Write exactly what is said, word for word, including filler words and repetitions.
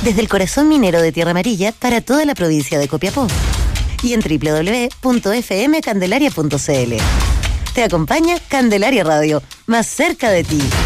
Desde el corazón minero de Tierra Amarilla para toda la provincia de Copiapó. Y en doble u doble u doble u punto efe eme candelaria punto ce ele. Te acompaña Candelaria Radio, más cerca de ti.